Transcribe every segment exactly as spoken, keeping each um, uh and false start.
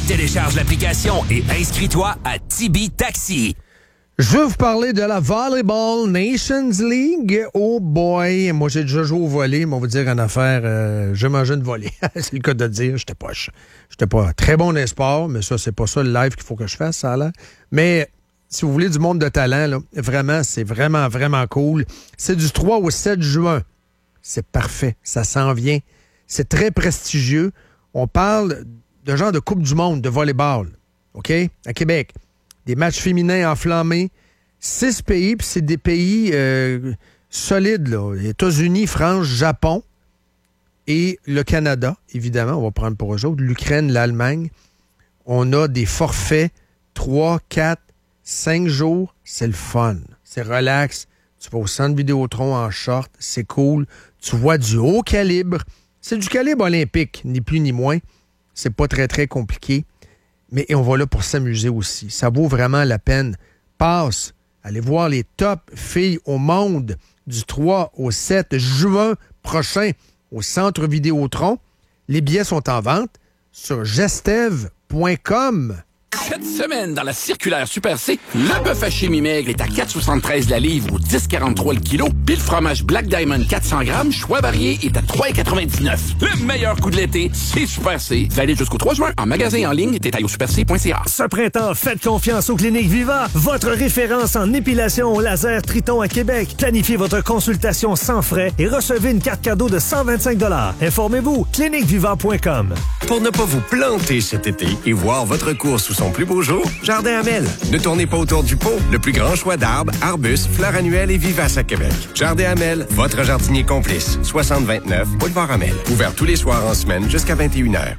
Télécharge l'application et inscris-toi à Tibi Taxi. Je veux vous parler de la Volleyball Nations League. Oh boy, moi j'ai déjà joué au volley, mais on va dire en affaire, euh, je mangeais de volley. C'est le cas de dire, j'étais pas, j'étais pas très bon dans les sports, mais ça, c'est pas ça le live qu'il faut que je fasse, ça là. Mais si vous voulez du monde de talent, là, vraiment, c'est vraiment, vraiment cool. C'est du trois au sept juin. C'est parfait, ça s'en vient. C'est très prestigieux. On parle de genre de Coupe du monde de volleyball, OK? À Québec. Des matchs féminins enflammés. Six pays, puis c'est des pays euh, solides, là. Les États-Unis, France, Japon et le Canada, évidemment. On va prendre pour eux autres. L'Ukraine, l'Allemagne. On a des forfaits trois, quatre, cinq jours. C'est le fun. C'est relax. Tu vas au centre Vidéotron en short. C'est cool. Tu vois du haut calibre. C'est du calibre olympique, ni plus ni moins. C'est pas très, très compliqué. Mais on va là pour s'amuser aussi. Ça vaut vraiment la peine. Passe. Allez voir les top filles au monde du trois au sept juin prochain au Centre Vidéotron. Les billets sont en vente sur gestev point com. Cette semaine, dans la circulaire Super C, le bœuf haché mi-maigre est à quatre soixante-treize la livre ou dix quarante-trois le kilo. Puis le fromage Black Diamond quatre cents grammes, choix varié, est à trois quatre-vingt-dix-neuf. Le meilleur coup de l'été, c'est Super C. Valide jusqu'au trois juin, en magasin et en ligne, détail au super c point c a. Ce printemps, faites confiance aux Cliniques Viva, votre référence en épilation au laser Triton à Québec. Planifiez votre consultation sans frais et recevez une carte cadeau de cent vingt-cinq dollars. Informez-vous, clinique viva point com. Pour ne pas vous planter cet été et voir votre course sous son plus beau jour, Jardin Hamel. Ne tournez pas autour du pot. Le plus grand choix d'arbres, arbustes, fleurs annuelles et vivaces à Québec. Jardin Hamel, votre jardinier complice. soixante vingt-neuf, Boulevard Hamel. Ouvert tous les soirs en semaine jusqu'à vingt et une heures.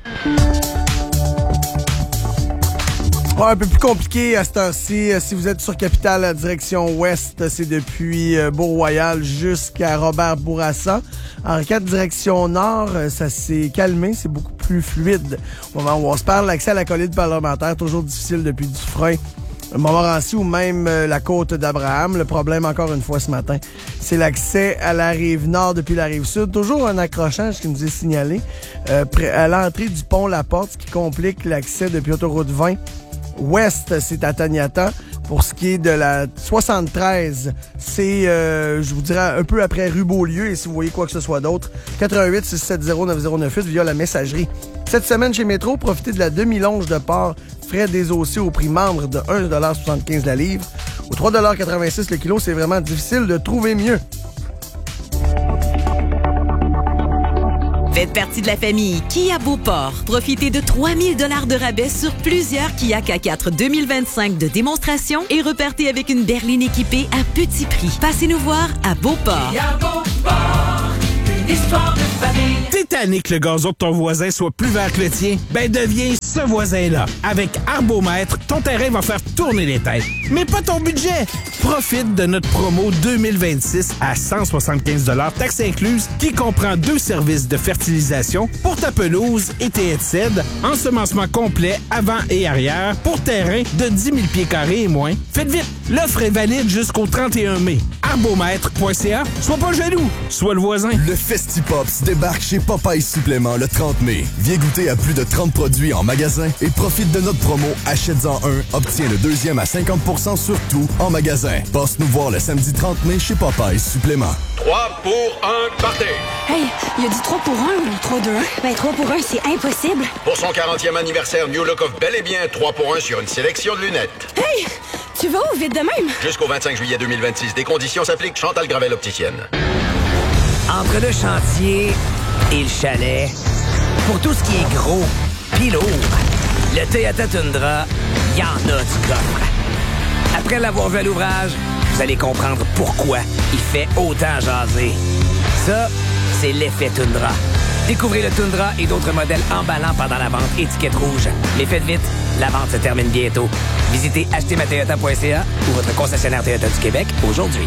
Ouais, un peu plus compliqué à cette heure-ci. Si vous êtes sur Capitale, direction ouest, c'est depuis Beau-Royal jusqu'à Robert-Bourassa. En quatre direction nord, ça s'est calmé, c'est beaucoup plus fluide. Au moment où on se parle, l'accès à la colline parlementaire, toujours difficile depuis Dufresne. Montmorency ou même la côte d'Abraham. Le problème, encore une fois ce matin, c'est l'accès à la rive nord depuis la rive sud. Toujours un accrochage qui nous est signalé euh, à l'entrée du pont La Porte, ce qui complique l'accès depuis autoroute vingt. Ouest, c'est à Taniata. Pour ce qui est de la soixante-treize, c'est, euh, je vous dirais, un peu après rue Beaulieu. Et si vous voyez quoi que ce soit d'autre, quatre un huit, six sept zéro, neuf zéro neuf huit via la messagerie. Cette semaine, chez Métro, profitez de la demi-longe de porc frais désossés au prix membre de un dollar soixante-quinze la livre. Au trois dollars quatre-vingt-six le kilo, c'est vraiment difficile de trouver mieux. Faites partie de la famille Kia Beauport. Profitez de trois mille dollars de rabais sur plusieurs Kia K quatre deux mille vingt-cinq de démonstration et repartez avec une berline équipée à petit prix. Passez nous voir à Beauport. Kia Beauport, une histoire de famille. T'es tanné que le gazon de ton voisin soit plus vert que le tien? Ben deviens ce voisin-là. Avec Arbomètre, ton terrain va faire tourner les têtes. Mais pas ton budget! Profite de notre promo deux mille vingt-six à cent soixante-quinze dollars taxes incluses qui comprend deux services de fertilisation pour ta pelouse et tes headsets, ensemencement complet avant et arrière pour terrain de dix mille pieds carrés et moins. Faites vite! L'offre est valide jusqu'au trente et un mai. arbomètre point c a. Sois pas jaloux, sois le voisin. Le Festipops débarque chez Popeye Supplément le trente mai. Viens goûter à plus de trente produits en magasin et profite de notre promo Achète-en un, obtiens le deuxième à cinquante pour cent sur tout en magasin. Passe nous voir le samedi trente mai chez Popeye Supplément. trois pour un party. Hey, il a dit trois pour un ou trois deux un? Ben trois pour un, c'est impossible. Pour son quarantième anniversaire, New Look offre bel et bien trois pour un sur une sélection de lunettes. Hey, tu vas où vite de même? Jusqu'au vingt-cinq juillet deux mille vingt-six, des conditions s'appliquent. Chantal Gravel, opticienne. Entre le chantier et le chalet, pour tout ce qui est gros pis lourd, le Toyota Tundra, il y en a du coffre. Après l'avoir vu à l'ouvrage, vous allez comprendre pourquoi il fait autant jaser. Ça, c'est l'effet Tundra. Découvrez le Tundra et d'autres modèles emballants pendant la vente étiquette rouge. Mais faites vite, la vente se termine bientôt. Visitez acheter ma toyota point c a ou votre concessionnaire Toyota du Québec aujourd'hui.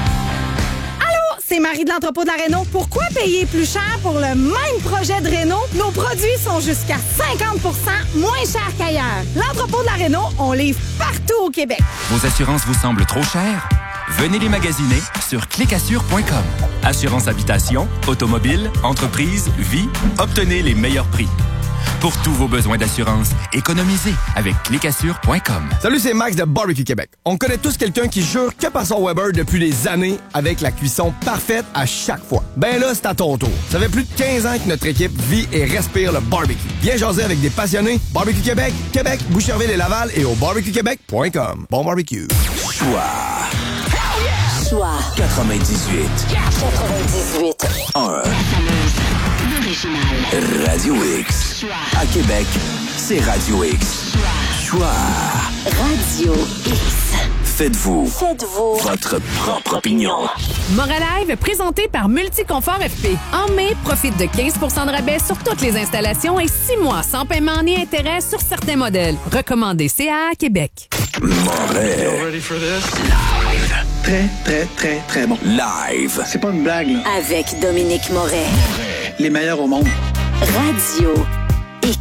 C'est Marie de l'entrepôt de la Réno. Pourquoi payer plus cher pour le même projet de réno? Nos produits sont jusqu'à cinquante pour cent moins chers qu'ailleurs. L'entrepôt de la Réno, on livre partout au Québec. Vos assurances vous semblent trop chères? Venez les magasiner sur clic assure point com. Assurance habitation, automobile, entreprise, vie, obtenez les meilleurs prix. Pour tous vos besoins d'assurance, économisez avec clic assure point com. Salut, c'est Max de Barbecue Québec. On connaît tous quelqu'un qui jure que par son Weber depuis des années avec la cuisson parfaite à chaque fois. Ben là, c'est à ton tour. Ça fait plus de quinze ans que notre équipe vit et respire le barbecue. Viens jaser avec des passionnés. Barbecue Québec, Québec, Boucherville et Laval et au barbecue québec point com. Bon barbecue. Choix. Choix quatre-vingt-dix-huit. quatre-vingt-dix-huit. un. Radio X. À Québec, c'est Radio X. Choix. Radio X. Faites-vous. Faites-vous. Votre propre opinion. Moralive, présenté par Multiconfort F P. En mai, profite de quinze pour cent de rabais sur toutes les installations et six mois sans paiement ni intérêt sur certains modèles. Recommandé C A A Québec. Moret. Ready for this? Live. Très, très, très, très bon. Live. C'est pas une blague, là. Avec Dominique Moret. Les meilleurs au monde. Radio X.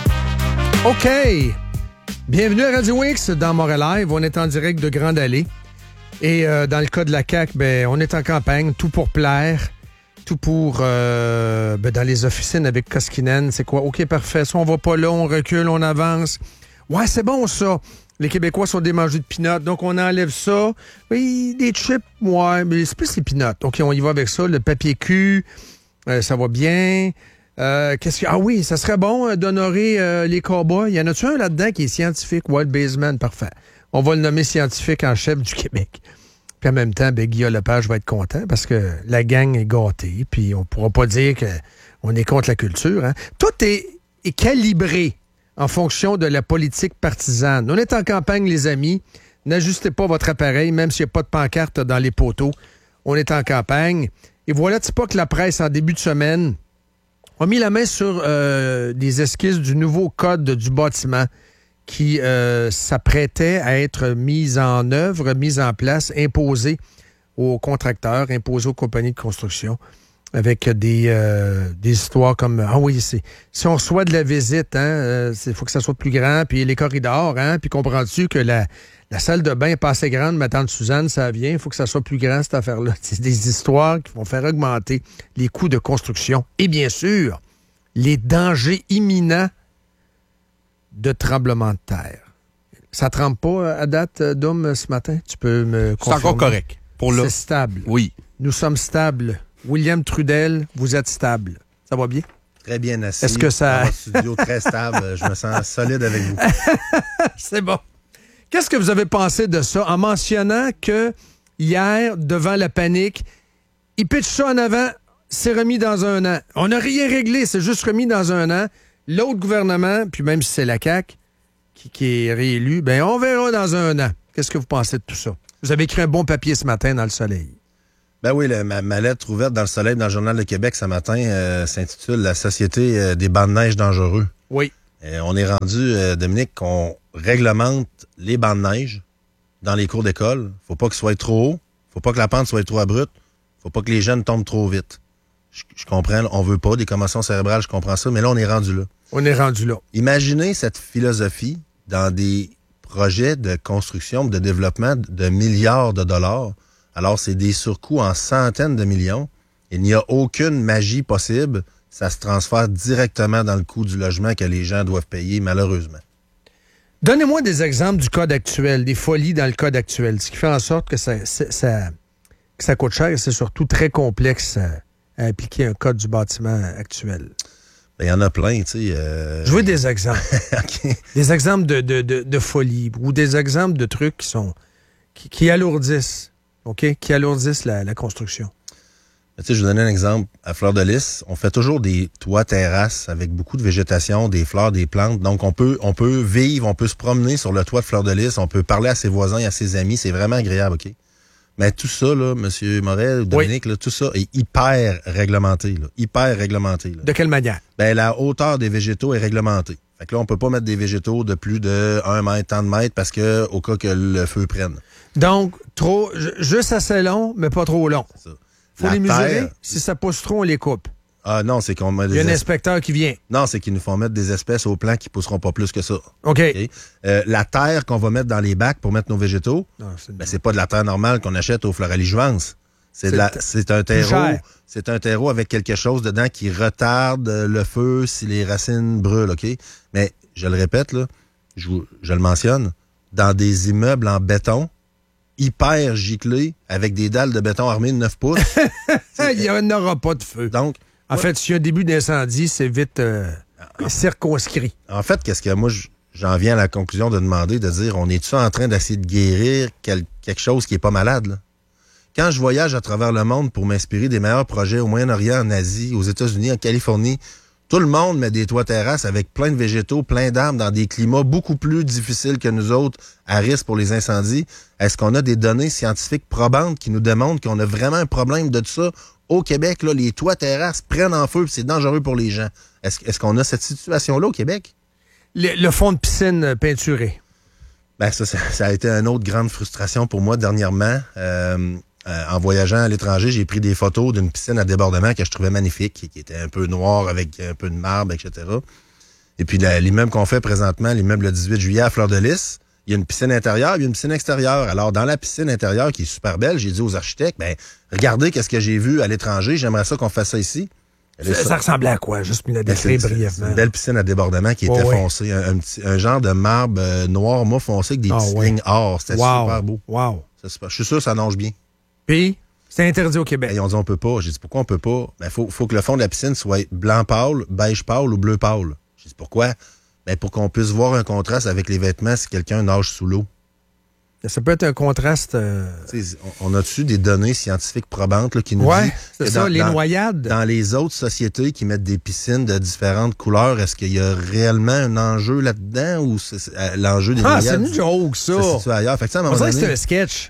OK. Bienvenue à Radio X dans Montréal Live. On est en direct de Grande Allée. Et euh, dans le cas de la C A Q, ben, on est en campagne, tout pour plaire, tout pour euh, ben, dans les officines avec Koskinen. C'est quoi? OK, parfait. Ça, on va pas là, on recule, on avance. Ouais, c'est bon ça. Les Québécois sont des mangeurs de peanuts, donc on enlève ça. Oui, des chips, ouais, mais c'est plus les peanuts. OK, on y va avec ça. Le papier cul, euh, ça va bien. Euh, qu'est-ce que... Ah oui, ça serait bon euh, d'honorer euh, les cowboys. Y en a-tu un là-dedans qui est scientifique? Wild Baseman, parfait. On va le nommer scientifique en chef du Québec. Puis en même temps, ben, Guillaume Lepage va être content parce que la gang est gâtée. Puis on pourra pas dire qu'on est contre la culture. Hein. Tout est, est calibré en fonction de la politique partisane. On est en campagne, les amis. N'ajustez pas votre appareil, même s'il n'y a pas de pancarte dans les poteaux. On est en campagne. Et voilà, c'est pas que la presse, en début de semaine, a mis la main sur euh, des esquisses du nouveau code du bâtiment qui euh, s'apprêtait à être mis en œuvre, mis en place, imposé aux contracteurs, imposé aux compagnies de construction, avec des, euh, des histoires comme « Ah oui, c'est, si on reçoit de la visite, il hein, euh, faut que ça soit plus grand, puis les corridors, hein, puis comprends-tu que la, la salle de bain est pas assez grande, ma tante Suzanne, ça vient, il faut que ça soit plus grand, cette affaire-là. » C'est des histoires qui vont faire augmenter les coûts de construction. Et bien sûr, les dangers imminents de tremblement de terre. Ça tremble pas à date, Dom, ce matin? Tu peux me confirmer? C'est encore correct. Pour là. C'est stable. Oui. Nous sommes stables. William Trudel, vous êtes stable. Ça va bien? Très bien assis. Est-ce que ça... Dans mon studio très stable. Je me sens solide avec vous. C'est bon. Qu'est-ce que vous avez pensé de ça en mentionnant que hier, devant la panique, il pitch ça en avant, c'est remis dans un an. On n'a rien réglé, c'est juste remis dans un an. L'autre gouvernement, puis même si c'est la C A Q qui, qui est réélu, ben on verra dans un an. Qu'est-ce que vous pensez de tout ça? Vous avez écrit un bon papier ce matin dans Le Soleil. Ben oui, le, ma, ma lettre ouverte dans Le Soleil, dans le Journal de Québec ce matin, euh, s'intitule « La Société euh, des bancs de neige dangereux ». Oui. Euh, on est rendu, euh, Dominique, qu'on réglemente les bancs de neige dans les cours d'école. Faut pas qu'ils soient trop hauts, faut pas que la pente soit trop abrupte, faut pas que les jeunes tombent trop vite. Je, je comprends, on veut pas des commotions cérébrales, je comprends ça, mais là, on est rendu là. On est rendu là. Imaginez cette philosophie dans des projets de construction, de développement de milliards de dollars. Alors, c'est des surcoûts en centaines de millions. Il n'y a aucune magie possible. Ça se transfère directement dans le coût du logement que les gens doivent payer, malheureusement. Donnez-moi des exemples du code actuel, des folies dans le code actuel, ce qui fait en sorte que ça, ça, que ça coûte cher et c'est surtout très complexe à, à appliquer un code du bâtiment actuel. Il y en a plein, tu sais. Euh... Je veux des exemples. Okay. Des exemples de, de, de, de folie ou des exemples de trucs qui sont qui, qui alourdissent, OK? Qui alourdissent la, la construction. Tu sais, je vais vous donner un exemple. À Fleur-de-Lys, on fait toujours des toits terrasses avec beaucoup de végétation, des fleurs, des plantes. Donc, on peut, on peut vivre, on peut se promener sur le toit de Fleur-de-Lys, on peut parler à ses voisins et à ses amis. C'est vraiment agréable, OK? Mais tout ça, là, M. Morel, Dominique, oui. là, tout ça est hyper réglementé, là, hyper réglementé. Là. De quelle manière? Ben, la hauteur des végétaux est réglementée. Fait que là, on peut pas mettre des végétaux de plus de un mètre, tant de mètres, parce que, au cas que le feu prenne. Donc, trop, juste assez long, mais pas trop long. C'est ça. Faut la les mesurer. Terre, si ça pousse trop, on les coupe. Ah non, c'est qu'on met des... Il y a un es... inspecteur qui vient. Non, c'est qu'ils nous font mettre des espèces au plan qui pousseront pas plus que ça. OK. okay? Euh, la terre qu'on va mettre dans les bacs pour mettre nos végétaux, non, c'est, ben, c'est pas de la terre normale qu'on achète au Floralie Jouvence. C'est, de la, c'est un terreau. C'est un terreau avec quelque chose dedans qui retarde le feu si les racines brûlent, OK? Mais je le répète, là, je, je le mentionne, dans des immeubles en béton, hyper giclés, avec des dalles de béton armées de neuf pouces. Il n'y en aura pas de feu. Donc, en ouais. fait, s'il y a un début d'incendie, c'est vite euh, en, circonscrit. En fait, qu'est-ce que moi, j'en viens à la conclusion de demander, de dire, on est-tu en train d'essayer de guérir quel, quelque chose qui est pas malade, là? Quand je voyage à travers le monde pour m'inspirer des meilleurs projets au Moyen-Orient, en Asie, aux États-Unis, en Californie, tout le monde met des toits terrasses avec plein de végétaux, plein d'arbres dans des climats beaucoup plus difficiles que nous autres, à risque pour les incendies. Est-ce qu'on a des données scientifiques probantes qui nous démontrent qu'on a vraiment un problème de ça? Au Québec, là, les toits terrasses prennent en feu et c'est dangereux pour les gens. Est-ce, est-ce qu'on a cette situation-là au Québec? Le, le fond de piscine peinturé. Ben ça, ça, ça a été une autre grande frustration pour moi dernièrement. Euh, Euh, en voyageant à l'étranger, j'ai pris des photos d'une piscine à débordement que je trouvais magnifique, qui, qui était un peu noire avec un peu de marbre, et cetera. Et puis la, l'immeuble qu'on fait présentement, l'immeuble le dix-huit juillet à Fleur-de-Lys, il y a une piscine intérieure, il y a une piscine extérieure. Alors, dans la piscine intérieure, qui est super belle, j'ai dit aux architectes, ben regardez qu'est-ce que j'ai vu à l'étranger, j'aimerais ça qu'on fasse ça ici. Ça, ça ressemblait à quoi? Juste une décrire brièvement. C'est une belle piscine à débordement qui était oh, foncée. Un, un, petit, un genre de marbre euh, noir, moi, foncé, avec des oh, petites ouais. lignes or. C'était wow. super beau. Wow. C'est super. Je suis sûr que ça nage bien. Puis, c'est interdit au Québec. Et on dit on peut pas. J'ai dit pourquoi on peut pas? Ben, faut, faut que le fond de la piscine soit blanc pâle, beige pâle ou bleu pâle. J'ai dit pourquoi? Ben, pour qu'on puisse voir un contraste avec les vêtements si quelqu'un nage sous l'eau. Ça peut être un contraste. Euh... On, on a-tu des données scientifiques probantes là, qui nous ouais, disent c'est que ça, dans, les dans, noyades. Dans les autres sociétés qui mettent des piscines de différentes couleurs, est-ce qu'il y a réellement un enjeu là-dedans ou c'est, c'est, euh, l'enjeu des ah, noyades? Ah, c'est une joke, ça. C'est situé ailleurs. Fait que ça, à un moment donné, donné, c'est un sketch.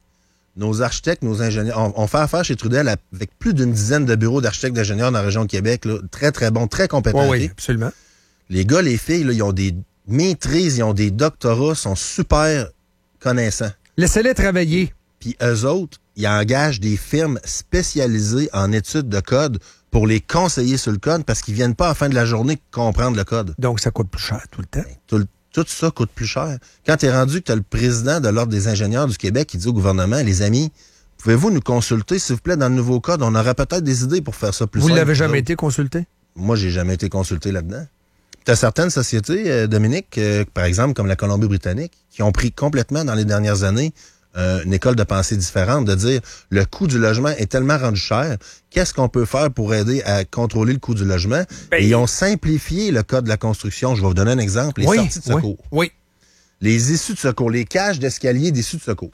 Nos architectes, nos ingénieurs, on, on fait affaire chez Trudel avec plus d'une dizaine de bureaux d'architectes d'ingénieurs dans la région de Québec, là, très, très bons, très compétents. Oui, oui, absolument. Les gars, les filles, là, ils ont des maîtrises, ils ont des doctorats, sont super connaissants. Laissez-les travailler. Puis eux autres, ils engagent des firmes spécialisées en études de code pour les conseiller sur le code parce qu'ils viennent pas à la fin de la journée comprendre le code. Donc, ça coûte plus cher tout le temps. Ben, tout, le, tout ça coûte plus cher. Quand tu es rendu que tu as le président de l'Ordre des ingénieurs du Québec qui dit au gouvernement, les amis, pouvez-vous nous consulter, s'il vous plaît, dans le nouveau code? On aurait peut-être des idées pour faire ça plus Vous simple. Vous l'avez jamais été consulté? Moi, j'ai jamais été consulté là-dedans. Tu as certaines sociétés, euh, Dominique, euh, par exemple, comme la Colombie-Britannique, qui ont pris complètement dans les dernières années euh, une école de pensée différente, de dire le coût du logement est tellement rendu cher, qu'est-ce qu'on peut faire pour aider à contrôler le coût du logement? Ben, Et ils ont simplifié le code de la construction. Je vais vous donner un exemple. Les oui, sorties de secours. Oui, oui. Les issues de secours, les cages d'escalier d'issues de secours.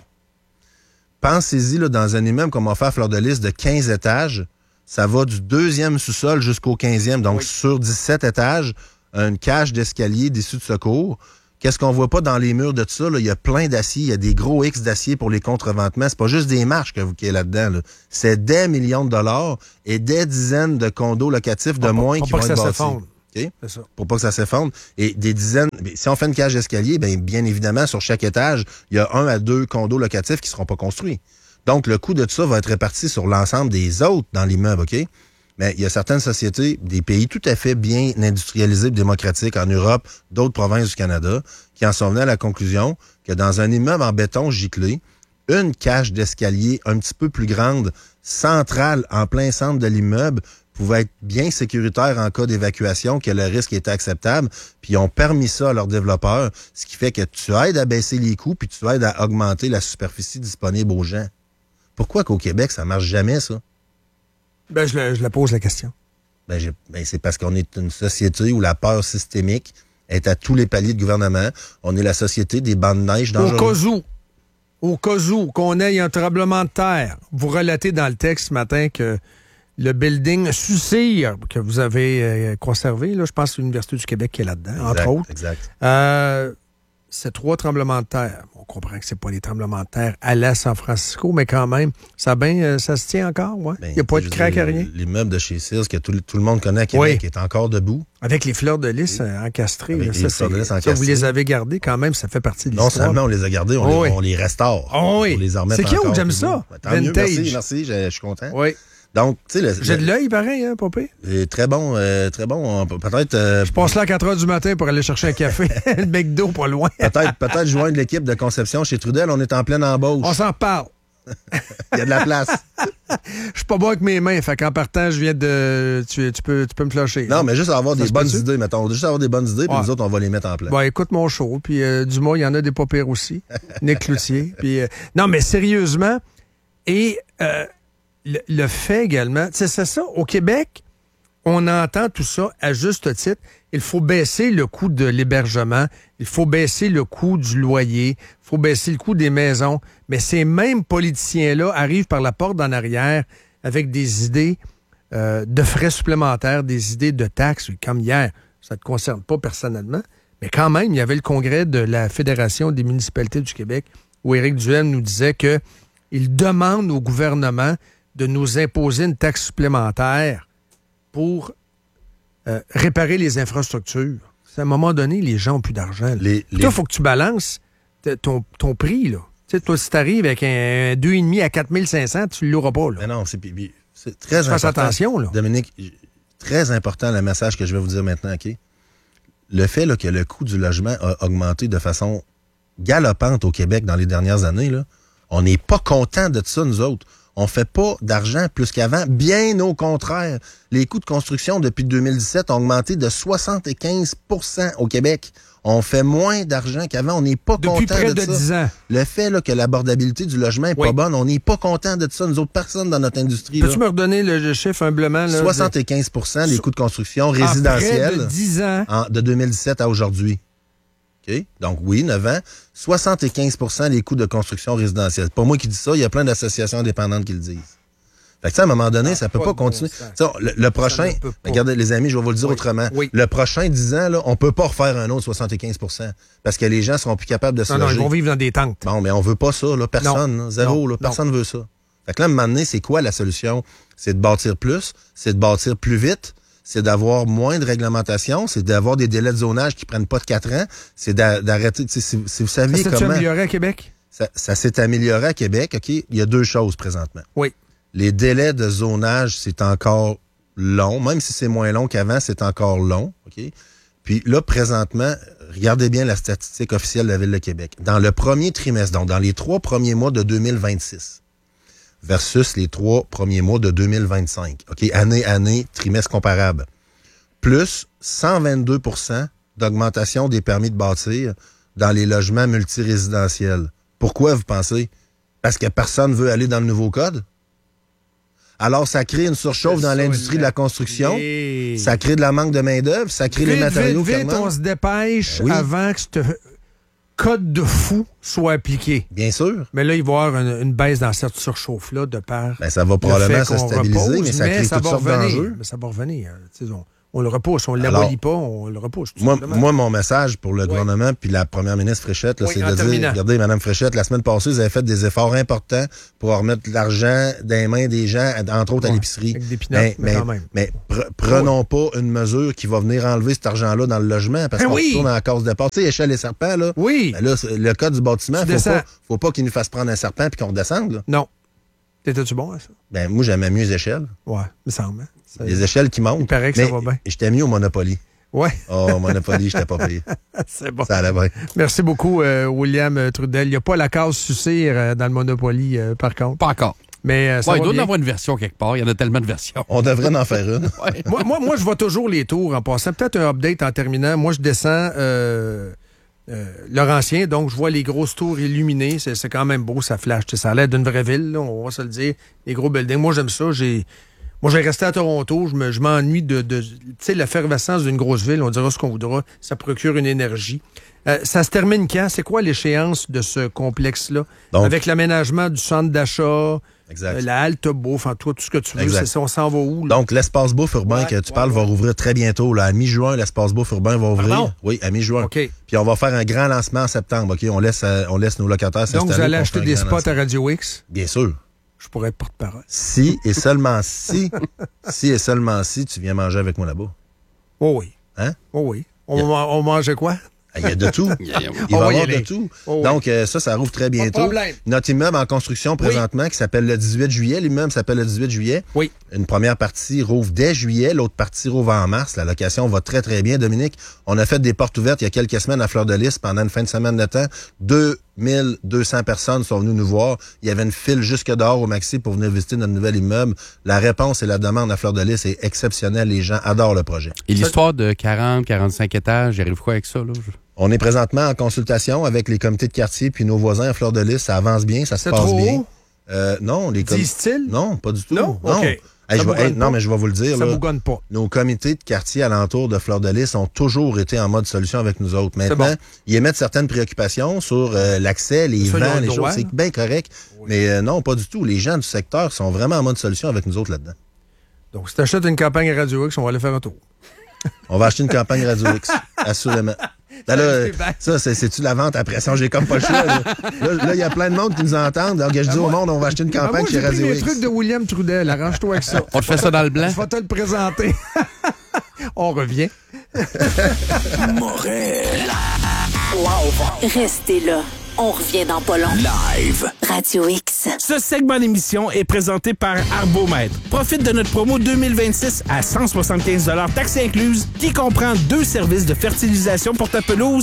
Pensez-y, là, dans un immeuble comme on fait à Fleur-de-Lys de quinze étages, ça va du deuxième sous-sol jusqu'au quinzième. Donc, oui. Sur dix-sept étages, une cage d'escalier d'issue de secours. Qu'est-ce qu'on voit pas dans les murs de ça? Là? Il y a plein d'acier, il y a des gros X d'acier pour les contreventements. C'est pas juste des marches que vous qui est là-dedans. Là. C'est des millions de dollars et des dizaines de condos locatifs de pour, moins pour qui vont être bâtis. Okay? C'est ça. Pour pas que ça s'effondre. Et des dizaines... Si on fait une cage d'escalier, bien, bien évidemment, sur chaque étage, il y a un à deux condos locatifs qui seront pas construits. Donc, le coût de tout ça va être réparti sur l'ensemble des autres dans l'immeuble, OK? Mais il y a certaines sociétés, des pays tout à fait bien industrialisés et démocratiques en Europe, d'autres provinces du Canada, qui en sont venus à la conclusion que dans un immeuble en béton giclé, une cage d'escalier un petit peu plus grande, centrale, en plein centre de l'immeuble, pouvait être bien sécuritaire en cas d'évacuation, que le risque était acceptable, puis ils ont permis ça à leurs développeurs, ce qui fait que tu aides à baisser les coûts, puis tu aides à augmenter la superficie disponible aux gens. Pourquoi qu'au Québec, ça marche jamais, ça? Ben, je, le, je la pose la question. Ben, j'ai, ben, c'est parce qu'on est une société où la peur systémique est à tous les paliers de gouvernement. On est la société des bancs de neige dangereux. Au cas où, au cas où qu'on ait un tremblement de terre, vous relatez dans le texte ce matin que le building Sucire, que vous avez euh, conservé, là, je pense que c'est l'Université du Québec qui est là-dedans, exact, entre autres. Exact. Euh, c'est trois tremblements de terre. On comprend que c'est pas les tremblements de terre à la San Francisco, mais quand même, ça, ben, euh, ça se tient encore, ouais. Il ben, n'y a pas de craque à rien. L'immeuble de chez Sears, que tout, tout le monde connaît à Québec, oui. est encore debout. Avec les fleurs de lys euh, encastrées. Avec là, les ça, fleurs de lys ça, encastrées. Vous les avez gardées quand même, ça fait partie de l'histoire. Non seulement on les a gardées, on, oh, les, oui. on les restaure. Oh, oui. On les remet c'est cute, j'aime ça. Ben, tant mieux, merci, merci, je, je suis content. Oui. Donc, tu sais, j'ai de l'œil pareil, hein, Popé? Très bon, euh, très bon. On, peut-être. Euh, je passe là à quatre heures du matin pour aller chercher un café. Le bec d'eau pas loin. peut-être, peut-être joindre l'équipe de conception chez Trudel. On est en pleine embauche. On s'en parle. Il y a de la place. Je suis pas bon avec mes mains, fait qu'en partant, je viens de... Tu, tu, peux, tu peux me flusher. Non, mais juste avoir Ça des se bonnes peut-tu? idées, mettons. Juste avoir des bonnes idées, puis Ouais. nous autres, on va les mettre en place. Bon, écoute mon show, puis euh, Dumas, il y en a des pas pires aussi. Nick Cloutier. Puis, euh, non, mais sérieusement, et euh, le, le fait également, tu sais, c'est ça, au Québec, on entend tout ça à juste titre. Il faut baisser le coût de l'hébergement, il faut baisser le coût du loyer, il faut baisser le coût des maisons. Mais ces mêmes politiciens-là arrivent par la porte d'en arrière avec des idées euh, de frais supplémentaires, des idées de taxes, comme hier. Ça ne te concerne pas personnellement, mais quand même, il y avait le congrès de la Fédération des municipalités du Québec où Éric Duhaime nous disait qu'il demande au gouvernement de nous imposer une taxe supplémentaire pour euh, réparer les infrastructures. À un moment donné, les gens n'ont plus d'argent. Les, les... Toi, il faut que tu balances t- ton, ton prix. Là. Tu sais, toi, si tu arrives avec un deux virgule cinq à quatre mille cinq cents, tu ne l'auras pas. Là. Mais non, c'est, c'est très Fais important. attention. Là. Dominique, très important le message que je vais vous dire maintenant. OK? Le fait là, que le coût du logement a augmenté de façon galopante au Québec dans les dernières années, là, on n'est pas content de ça, nous autres. On fait pas d'argent plus qu'avant. Bien au contraire. Les coûts de construction depuis deux mille dix-sept ont augmenté de soixante-quinze pour cent au Québec. On fait moins d'argent qu'avant. On n'est pas content de ça. Depuis près de dix ans. Le fait là, que l'abordabilité du logement est oui. pas bonne, on n'est pas content de ça. Nous autres, personne dans notre industrie. Peux-tu là. me redonner le chiffre humblement? Là, soixante-quinze pour cent des so... coûts de construction résidentiels. Près de dix ans. En, de deux mille dix-sept à aujourd'hui. OK? Donc, oui, neuf ans. soixante-quinze pour cent des coûts de construction résidentielle. C'est pas moi qui dis ça, il y a plein d'associations indépendantes qui le disent. Fait que, à un moment donné, ah, ça peut pas, pas continuer. Bon le, le prochain, regardez, les amis, je vais vous le dire oui. autrement. Oui. Le prochain dix ans, là, on peut pas refaire un autre soixante-quinze pour cent parce que les gens seront plus capables de se non, loger. Non, ils vont vivre dans des tentes. Bon, mais on veut pas ça, là. Personne, non. zéro, non. là. Personne ne veut ça. Fait que là, à un moment donné, c'est quoi la solution? C'est de bâtir plus, c'est de bâtir plus vite, c'est d'avoir moins de réglementation, c'est d'avoir des délais de zonage qui prennent pas de quatre ans, c'est d'arrêter, si, si vous saviez ça comment... Ça s'est amélioré à Québec? Ça, ça s'est amélioré à Québec, OK? Il y a deux choses présentement. Oui. Les délais de zonage, c'est encore long. Même si c'est moins long qu'avant, c'est encore long, OK? Puis là, présentement, regardez bien la statistique officielle de la Ville de Québec. Dans le premier trimestre, donc dans les trois premiers mois de deux mille vingt-six, versus les trois premiers mois de deux mille vingt-cinq. OK? Année, année, trimestre comparable. Plus cent vingt-deux pour cent d'augmentation des permis de bâtir dans les logements multirésidentiels. Pourquoi, vous pensez? Parce que personne ne veut aller dans le nouveau code? Alors, ça crée une surchauffe dans l'industrie de la construction. Et... Ça crée de la manque de main-d'œuvre. Ça crée vite, les matériaux vite, vite, on se dépêche ben oui. avant que ce code de fou soit appliqué. Bien sûr. Mais là, il va y avoir une, une baisse dans cette surchauffe-là de part. Ben, ça va probablement se stabiliser, repose, mais ça crée mais ça toutes sortes d'enjeux. Mais ça va revenir. On, on le repousse. On ne l'abolit pas, on le repousse. Moi, moi, mon message pour le oui. gouvernement puis la première ministre Fréchette, là, oui, c'est de terminant. dire, regardez, Mme Fréchette, la semaine passée, vous avez fait des efforts importants pour remettre de l'argent dans les mains des gens, entre autres ouais, à l'épicerie. Avec des pinottes, mais, mais, quand même. mais pr- prenons oui. pas une mesure qui va venir enlever cet argent-là dans le logement parce ben qu'on oui. retourne à la case de départ. Tu sais, échelle et serpent, là. Oui. Ben là, le code du bâtiment, il faut pas, faut pas qu'il nous fasse prendre un serpent puis qu'on redescende. Là. Non. T'étais-tu bon à ça? Ben, moi, j'aimais mieux les échelles. Ouais, me semble. Ça, les échelles qui montent. Il paraît que mais ça va bien. J'étais mieux au Monopoly. Ouais. Oh, Monopoly, j'étais pas payé. C'est bon. Ça allait bien. Merci beaucoup, euh, William Trudel. Il n'y a pas la case sucre euh, dans le Monopoly, euh, par contre. Pas encore. Mais euh, ça ouais, va il doit bien. y avoir une version quelque part. Il y en a tellement de versions. On devrait en faire une. ouais. moi, moi, moi, je vois toujours les tours en passant. Peut-être un update en terminant. Moi, je descends euh, euh, Laurentien, donc je vois les grosses tours illuminées. C'est, c'est quand même beau, ça flash. Ça a l'air d'une vraie ville, là, on va se le dire. Les gros buildings. Moi, j'aime ça. J'ai... Moi, j'ai resté à Toronto. Je, me, je m'ennuie de, de tu sais, l'effervescence d'une grosse ville. On dira ce qu'on voudra. Ça procure une énergie. Euh, ça se termine quand? C'est quoi l'échéance de ce complexe-là? Donc, avec l'aménagement du centre d'achat, exact. Euh, la halte bouffe, en tout, tout ce que tu veux. C'est ça, on s'en va où? Là? Donc, l'espace bouffe urbain ouais, que tu ouais, parles ouais. va rouvrir très bientôt. Là. À mi-juin, l'espace bouffe urbain va ouvrir. Pardon? Oui, à mi-juin. Okay. Puis on va faire un grand lancement en septembre. OK? On laisse, euh, on laisse nos locataires s'installer. Donc, vous allez acheter des spots lancement. à Radio X? Bien sûr. Je pourrais être porte-parole. Si et seulement si, si et seulement si tu viens manger avec moi là-bas. Oh oui. Hein? Oh oui. On, yeah. on mangeait quoi? Il y a de tout. Il va y oh, avoir oui, de tout. Oh, Donc, euh, ça, ça rouvre très bientôt. Notre immeuble en construction présentement, oui. qui s'appelle le dix-huit juillet, l'immeuble s'appelle le dix-huit juillet. Oui. Une première partie rouvre dès juillet, l'autre partie rouvre en mars. La location va très, très bien. Dominique, on a fait des portes ouvertes il y a quelques semaines à Fleur de Lys pendant une fin de semaine de temps. Deux mille deux cents personnes sont venues nous voir. Il y avait une file jusque dehors au Maxi pour venir visiter notre nouvel immeuble. La réponse et la demande à Fleur de Lys est exceptionnelle. Les gens adorent le projet. Et l'histoire de quarante, quarante-cinq étages, j'arrive quoi avec ça, là? On est présentement en consultation avec les comités de quartier puis nos voisins à Fleur de Lys. Ça avance bien, ça se passe trop bien. haut? Euh, non, les comités... Disent-ils? Non, pas du tout. Non? OK. Hey, je vais, hey, non, mais je vais vous le dire. Ça là, bougonne pas. Nos comités de quartier alentour de Fleur de Lys ont toujours été en mode solution avec nous autres. Maintenant, bon. Ils émettent certaines préoccupations sur euh, l'accès, les ça, vents, les droit, choses. C'est bien correct. Oui. Mais euh, non, pas du tout. Les gens du secteur sont vraiment en mode solution avec nous autres là-dedans. Donc, si tu achètes une campagne à Radio X, on va aller faire un tour. On va acheter une campagne Radio X, assurément. Là, là, ça, c'est, c'est-tu la vente à pression? J'ai comme pas le choix. Là, il y a plein de monde qui nous entendent. Donc, je dis au monde, on va acheter une campagne moi, chez Radio X. X. J'ai pris les trucs de William Trudel. Arrange-toi avec ça. On te fait ça dans le blanc? Je vais te le présenter. On revient. Morel. Wow. Restez là. On revient dans pas long. Live. Radio X. Ce segment d'émission est présenté par Arbomètre. Profite de notre promo deux mille vingt-six à cent soixante-quinze taxes incluses qui comprend deux services de fertilisation pour ta pelouse